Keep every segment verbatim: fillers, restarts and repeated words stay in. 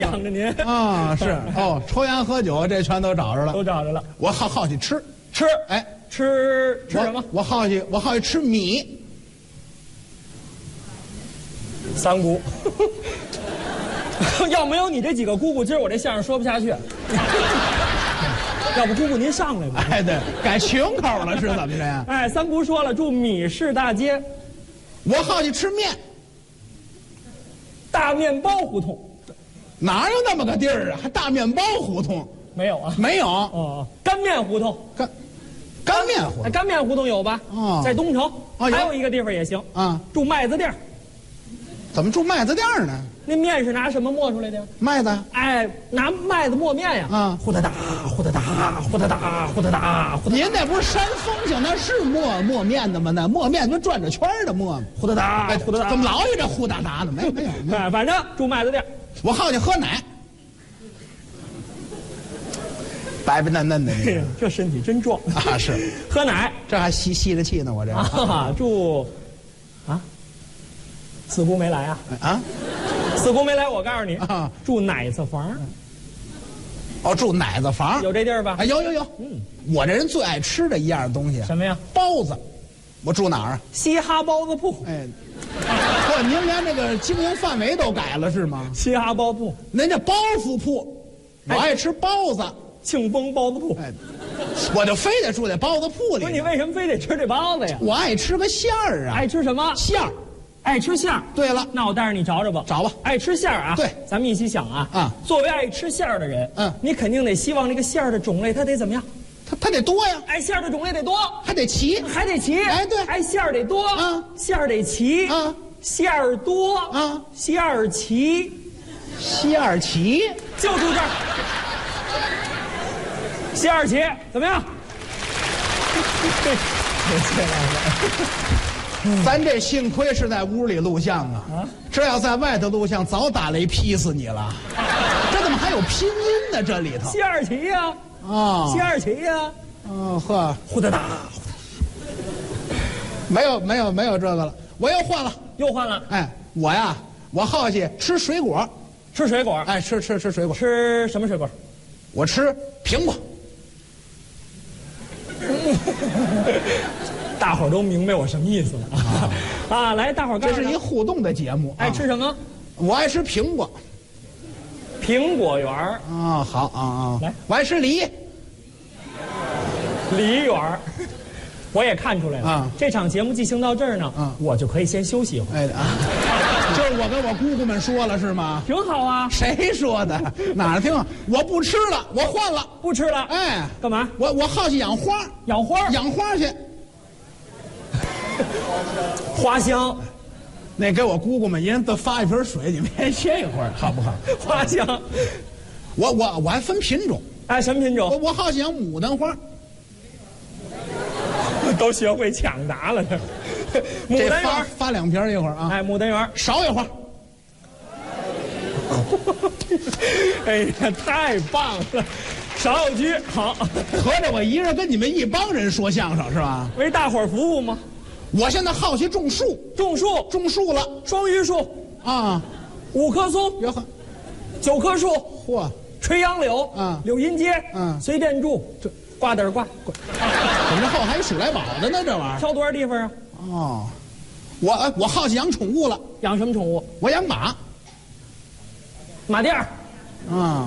养着您啊，是哦，抽烟喝酒这全都找着了， 都找着了。 我好好奇吃吃， 哎， 吃吃什么？ 我我好奇，我好奇吃米。 三姑，要没有你这几个姑姑，今儿我这相声说不下去。要不姑姑您上来吧？ 哎，对，改群口了是怎么着呀？ 哎，三姑说了，住米市大街。 我好奇吃面。 大面包胡同。 哪有那么个地儿啊？还大面包胡同？ 没有啊？ 没有。 哦，干面胡同。 干干面胡同。 哎，干面胡同有吧？ 哦， 在东城。 哦， 还有一个地方也行啊， 住麦子店。 怎么住麦子店呢？ 那面是拿什么磨出来的？ 麦子。 哎，拿麦子磨面呀。 啊， 呼哒哒，呼哒哒，呼哒哒，呼哒哒。 您那不是扇风行，那是磨磨面的吗？那磨面就转着圈的磨。 呼哒哒， 哎， 呼哒哒。 怎么老有这呼哒哒的？没有没有。 哎，反正住麦子店。 我好奇喝奶。白白嫩嫩的， 这身体真壮啊！是喝奶， 这还吸吸着气呢，我这啊住啊，四姑没来啊啊， 四姑没来，我告诉你啊， 住奶子房。 哦，住奶子房有这地儿吧？ 啊，有有有。嗯，我这人最爱吃的一样东西什么呀？ 包子。我住哪儿啊？ 嘻哈包子铺。 哎，不，您连这个经营范围都改了是吗？ 嘻哈包铺， 您这包子铺，我爱吃包子。 庆丰包子铺， 哎，我就非得住在包子铺里。 不是你为什么非得吃这包子呀？ 我爱吃个馅儿啊！ 爱吃什么馅儿？ 爱吃馅儿。 对了， 那我带着你找找吧。 找吧。 爱吃馅儿啊？ 对， 咱们一起想啊啊！ 作为爱吃馅儿的人， 嗯， 你肯定得希望这个馅儿的种类它得怎么样？ 它它得多呀！ 哎，馅儿的种类得多， 还得齐， 还得齐。 哎，对， 哎，馅儿得多， 啊， 馅儿得齐， 啊， 馅儿多， 啊， 馅儿齐， 馅儿齐， 就住这儿。馅儿齐怎么样？ 咱这幸亏是在屋里录像啊！啊，这要在外头录像，早打雷劈死你了。这怎么还有拼音呢？这里头馅儿齐呀！ 啊， 馅儿齐呀！ 哦呵， 呼哒哒， 没有没有没有这个了，我又换了， 又换了。 哎，我呀，我好奇吃水果， 吃水果。 哎，吃吃吃水果， 吃什么水果？ 我吃苹果。 大伙儿都明白我什么意思了啊！啊，来，大伙儿， 这是一互动的节目。 爱吃什么？ 我爱吃苹果。 苹果园儿啊，好啊啊！ 来， 我爱吃梨。 梨园儿，我也看出来了啊！这场节目进行到这儿呢，嗯，我就可以先休息一会儿。 哎啊，就是我跟我姑姑们说了是吗？ 挺好啊。 谁说的？哪儿挺好？我不吃了，我换了， 不吃了。 哎， 干嘛？ 我我好奇养花， 养花， 养花去。 花香， 那给我姑姑们一人都发一瓶水，你们先歇一会儿，好不好？ 花香， 我我我还分品种。 哎，什么品种？ 我我好喜养牡丹花。 都学会抢答了，这牡丹园发两瓶一会儿啊！ 哎，牡丹园芍药花。 哎呀，太棒了！芍药居好， 合着我一人跟你们一帮人说相声是吧？ 为大伙儿服务吗？ 我现在好奇种树， 种树， 种树了， 双榆树啊， 五棵松， 哟呵， 九棵树， 嚯， 垂杨柳， 啊， 柳荫街， 嗯， 随便住，这挂点挂， 怎么着后还有数来宝的呢？这玩意儿挑多少地方啊？ 哦，我我好奇养宠物了， 养什么宠物？ 我养马， 马店儿， 啊。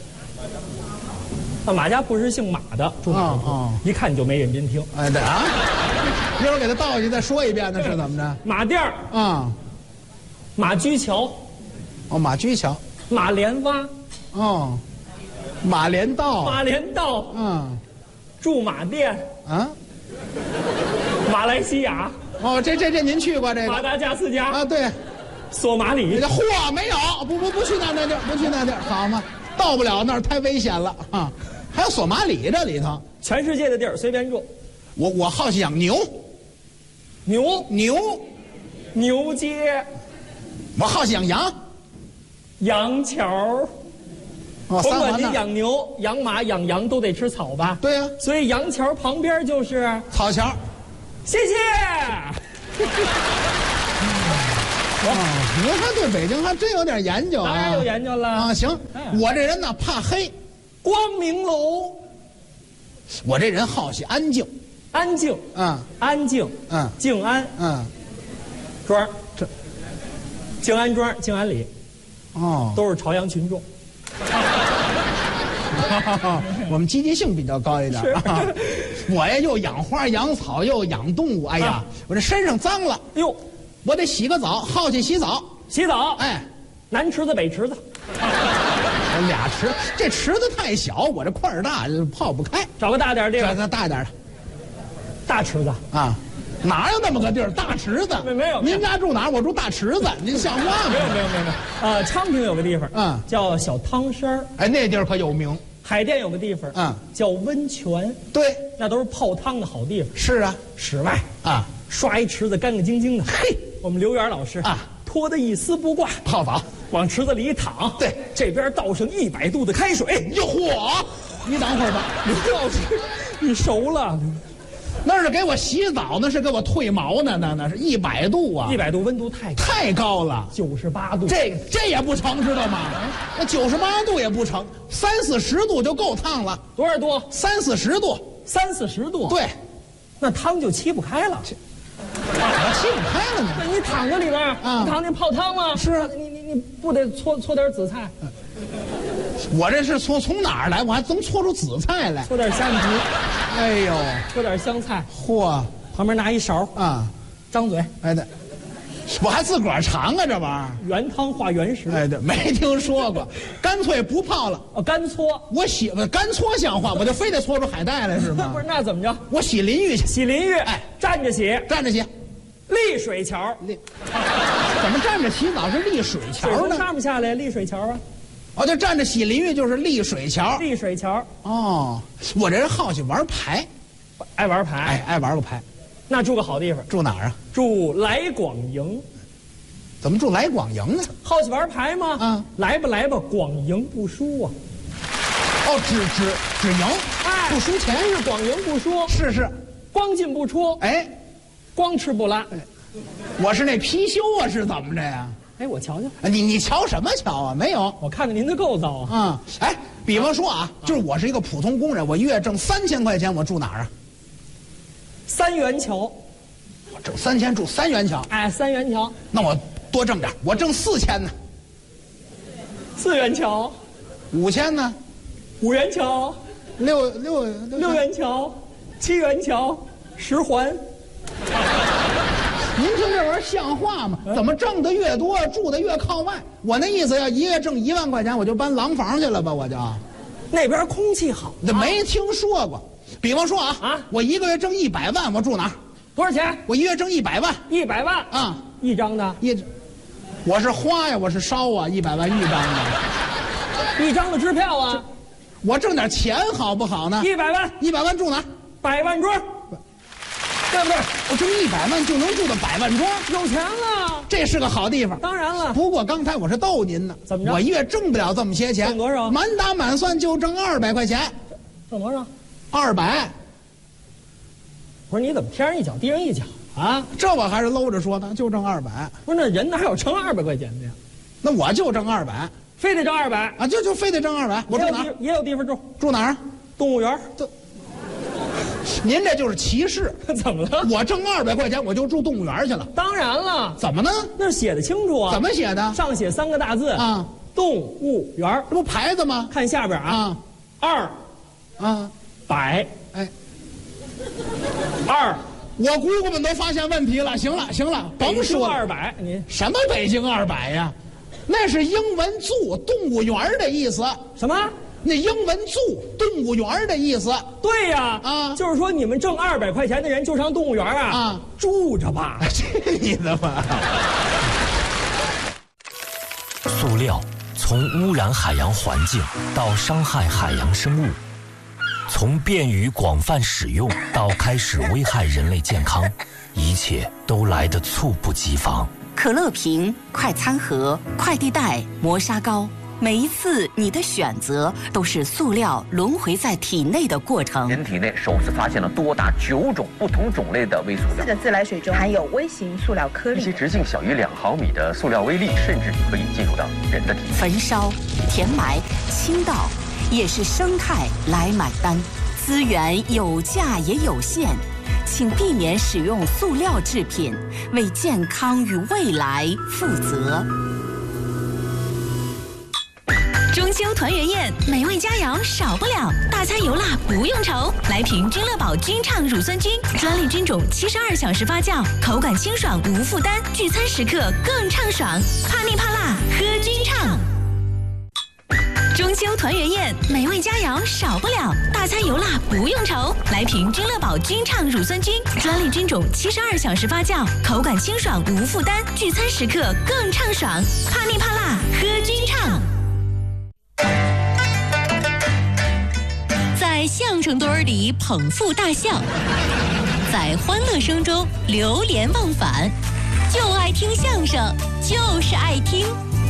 那马家不是姓马的，住马哦， 一看你就没认真听。 哎，对啊，一会儿给他倒下去再说一遍，那是怎么着？ 马店儿啊， 马驹桥， 哦，马驹桥， 马莲洼， 哦，马连道， 马连道， 嗯， 驻马店， 啊， 马来西亚， 哦，这这这您去过这个？ 马达加斯加啊，对， 索马里， 嚯，没有，不不不去那那地儿，不去那地儿，好嘛，到不了那儿太危险了啊！还有索马里这里头， 全世界的地儿随便住。 我我好奇养牛， 牛牛， 牛街， 我好奇养羊， 杨桥。 哦， 甭管三环那你养牛、养马、养羊，都得吃草吧？ 对呀、啊， 所以杨桥旁边就是草桥。 谢谢。 哦，您还对北京还真有点研究啊！ 当然有研究了啊！行，我这人呢怕黑， 光明楼。 我这人好喜安静， 安静， 嗯， 安静， 嗯， 静安， 嗯， 庄， 这静安庄、静安里， 哦， 都是朝阳群众。 我们积极性比较高一点啊！我呀又养花养草又养动物，哎呀，啊、我这身上脏了，哟，我得洗个澡，好去洗澡， 洗澡， 哎， 南池子北池子， 俩池，这池子太小，我这块儿大，泡不开， 找个大点地儿， 找大点的， 大池子啊。哪有那么个地儿？大池子没没有？ 您家住哪儿？我住大池子，您像话吗？ 没有没有没有没有。呃，昌平有个地方， 嗯， 叫小汤山。 哎，那地儿可有名。 海淀有个地方，嗯，叫温泉。 对， 那都是泡汤的好地方。 是啊， 室外啊， 刷一池子干干净净的。嘿，我们刘源老师啊， 脱得一丝不挂， 泡澡， 往池子里一躺。 对， 这边倒上一百度的开水。 哟嚯！你等会儿吧， 刘老师，你熟了。 那是给我洗澡，那是给我褪毛呢，那那是一百度啊！ 一百度温度太高太高了， 九十八度， 这这也不成，知道吗？那九十八度也不成，三四十度就够烫了。 多少度？ 三四十度， 三四十度。 对， 那汤就沏不开了。 沏不开了呢？ 那你躺在里边啊，你躺那泡汤吗？ 是啊， 你你你不得搓搓点紫菜？ 我这是从从哪儿来？我还能搓出紫菜来？ 搓点虾米皮， 哎呦， 搓点香菜， 嚯！ 旁边拿一勺啊， 张嘴， 哎对，我还自个儿尝啊，这玩意儿。 原汤化原食， 哎对，没听说过，干脆不泡了。 哦，干搓。 我洗干搓像话，我就非得搓出海带来是吗？ 不是，那怎么着？ 我洗淋浴去， 洗淋浴， 哎， 站着洗， 站着洗， 丽水桥。 丽，怎么站着洗澡是丽水桥呢？ 水从上面下来，丽水桥啊。 哦，就站着洗淋浴就是丽水桥。 丽水桥。 哦，我这人好喜玩牌， 爱玩牌， 哎，爱玩个牌。 那住个好地方， 住哪儿啊？ 住来广营。 怎么住来广营呢？ 好喜玩牌吗？ 嗯， 来吧来吧，广赢不输啊。 哦，只只只赢， 哎， 不输钱是广赢不输， 是是， 光进不出， 哎， 光吃不拉。 哎，我是那貔貅啊，是怎么着呀？ 哎，我瞧瞧， 你你瞧什么瞧啊？没有， 我看看您的构造啊。 嗯，哎，比方说啊，就是我是一个普通工人，我一月挣三千块钱，我住哪儿啊？ 三元桥。 我挣三千住三元桥。 哎，三元桥。 那我多挣点，我挣四千呢。 四元桥。 五千呢？ 五元桥。 六六六元桥。七元桥。十环。 您听这玩意儿像话吗？怎么挣的越多，住的越靠外？我那意思要一月挣一万块钱，我就搬廊坊去了吧？我就那边空气好， 这没听说过。比方说啊啊，我一个月挣一百万，我住哪儿？ 多少钱？ 我一月挣一百万， 一百万啊， 一张的。 一，我是花呀，我是烧啊，一百万一张的， 一张的支票啊。 我挣点钱好不好呢？ 一百万， 一百万住哪儿？ 百万庄。对不对？ 我挣一百万就能住到百万庄， 有钱了， 这是个好地方。 当然了， 不过刚才我是逗您呢。 怎么着？ 我一月挣不了这么些钱。 挣多少？ 满打满算就挣二百块钱。 挣多少？ 二百。 不是你怎么天上一脚地上一脚啊？ 这我还是搂着说呢，就挣二百。 不是那人哪有挣二百块钱的呀？ 那我就挣二百， 非得挣二百啊？就就非得挣二百。我住哪儿？ 也有地方住。 住哪儿？ 动物园。 都。您这就是歧视， 怎么了？ 我挣二百块钱，我就住动物园去了。 当然了， 怎么呢？ 那写的清楚啊。 怎么写的？ 上写三个大字啊， 动物园， 这不牌子吗？ 看下边啊，二， 啊， 百， 哎， 二， 我姑姑们都发现问题了。行了，行了，甭说二百，你什么北京二百呀？那是英文zoo动物园的意思。 什么？ 那英文zoo动物园的意思。 对呀， 啊， 就是说你们挣二百块钱的人就上动物园啊， 啊， 住着吧。 去你的吧！ 塑料从污染海洋环境到伤害海洋生物，从便于广泛使用到开始危害人类健康，一切都来得猝不及防。 可乐瓶、快餐盒、快递袋、磨砂膏， 每一次你的选择都是塑料轮回在体内的过程。 人体内首次发现了多达九种不同种类的微塑料。 的自来水中含有微型塑料颗粒， 一些直径小于两毫米的塑料微粒，甚至可以进入到人的体内。 焚烧、填埋、倾倒，也是生态来买单。资源有价也有限，请避免使用塑料制品，为健康与未来负责。中秋团圆宴，美味佳肴少不了，大餐油辣不用愁。来瓶君乐宝君畅乳酸菌，专利菌种，七十二小时发酵，口感清爽无负担，聚餐时刻更畅爽。怕腻怕辣，喝君畅。中秋团圆宴，美味佳肴少不了，大餐油辣不用愁。来瓶君乐宝君畅乳酸菌，专利菌种，七十二小时发酵，口感清爽无负担，聚餐时刻更畅爽。怕腻怕辣，喝君畅。在相声堆儿里捧腹大笑，在欢乐声中流连忘返，就爱听相声，就是爱听。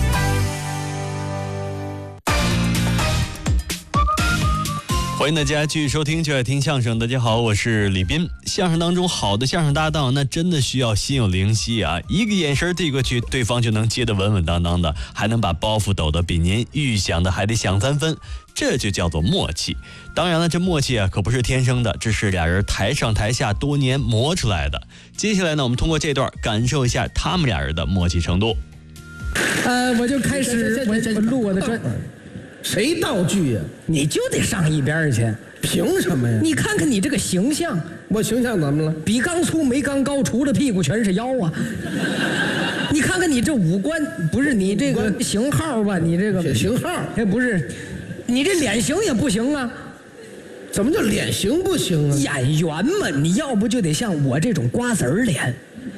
欢迎大家继续收听就爱听相声。大家好，我是李斌。相声当中好的相声搭档，那真的需要心有灵犀啊，一个眼神递过去，对方就能接得稳稳当当的，还能把包袱抖得比您预想的还得响三分，这就叫做默契。当然了，这默契啊可不是天生的，这是俩人台上台下多年磨出来的。接下来呢，我们通过这段感受一下他们俩人的默契程度。 呃，我就开始我我录我的专。 谁道具呀、啊？ 你就得上一边去， 凭什么呀？ 你看看你这个形象， 我形象怎么了？ 比刚粗没刚高，除了屁股全是腰啊！你看看你这五官，不是你这个型号吧？你这个型号， 哎，不是，你这脸型也不行啊！ 怎么叫脸型不行啊？ 演员嘛，你要不就得像我这种瓜子儿脸，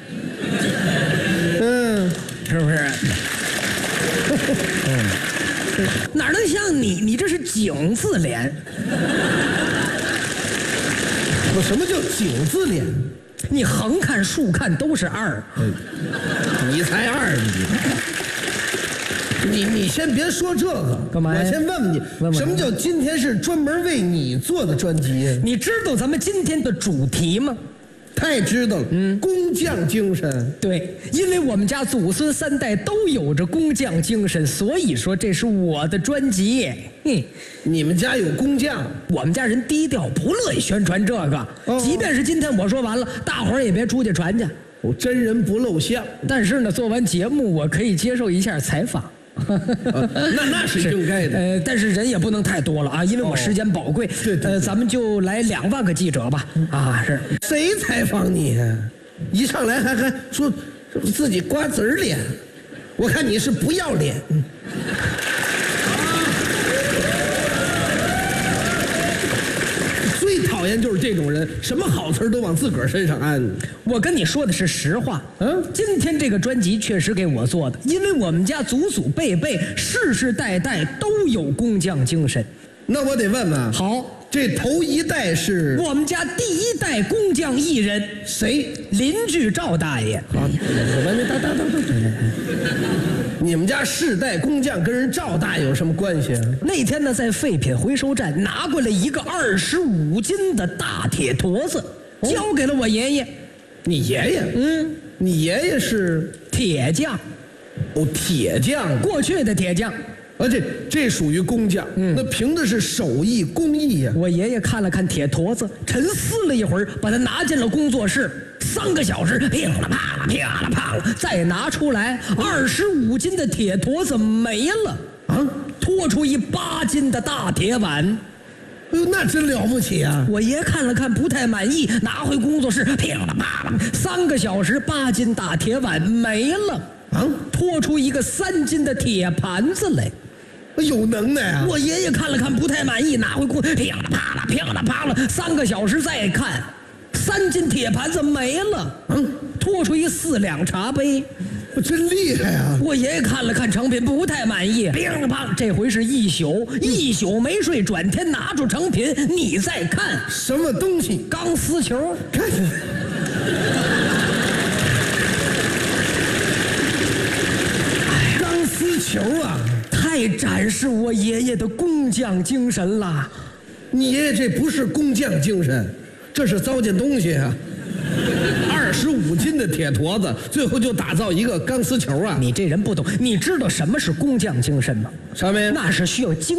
嗯， 是不是？嗯。哪能像你？你这是井字脸。 我什么叫井字脸？ 你横看竖看都是二。 你才二，你你你先别说这个， 干嘛呀？ 我先问问你， 问问什么叫今天是专门为你做的专辑？ 你知道咱们今天的主题吗？ 太知道了，嗯，工匠精神。 对，因为我们家祖孙三代都有着工匠精神，所以说这是我的专辑。嗯， 你们家有工匠？ 我们家人低调，不乐意宣传这个。哦、即便是今天我说完了，大伙儿也别出去传去。 我真人不露相。 但是呢，做完节目我可以接受一下采访。 呃、那那是应该的， 呃，但是人也不能太多了啊，因为我时间宝贵。 哦、对, 对, 对， 呃，咱们就来两万个记者吧。啊，是。 谁采访你啊？一上来还还说自己瓜子儿脸，我看你是不要脸。嗯最讨厌就是这种人，什么好词都往自个儿身上安。 我跟你说的是实话，嗯，今天这个专辑确实给我做的，因为我们家祖祖辈辈、世世代代都有工匠精神。 那我得问问， 好， 这头一代是我们家第一代工匠艺人， 谁？ 邻居赵大爷。 好，你们家世代工匠跟人赵大爷有什么关系啊？ 那天呢，在废品回收站拿过来一个二十五斤的大铁坨子，哦、交给了我爷爷。 你爷爷？ 嗯， 你爷爷是铁匠。 哦，铁匠， 过去的铁匠。 啊，这这属于工匠，嗯，那凭的是手艺工艺呀、啊。 我爷爷看了看铁坨子，沉思了一会儿，把它拿进了工作室，三个小时，噼啦啪啦，噼啦啪啦，再拿出来，二十五斤的铁坨子没了啊，拖出一八斤的大铁碗。 哎呦，那真了不起啊！ 我爷看了看，不太满意，拿回工作室，噼啦啪啦，三个小时，八斤大铁碗没了啊，拖出一个三斤的铁盘子来。 有能耐啊！ 我爷爷看了看，不太满意，拿回锅，噼啦啪啦，噼啦啪啦，三个小时再看，三斤铁盘子没了，嗯，拖出一四两茶杯， 真厉害啊！ 我爷爷看了看成品，不太满意，噼啦啪啦，这回是一宿，一宿没睡，转天拿出成品，你再看什么东西？ 钢丝球， 看。钢丝球啊！ 太太展示我爷爷的工匠精神了。 你爷爷这不是工匠精神，这是糟践东西啊！二十五斤的铁坨子，最后就打造一个钢丝球啊！ 你这人不懂，你知道什么是工匠精神吗？ 什么呀？ 那是需要精。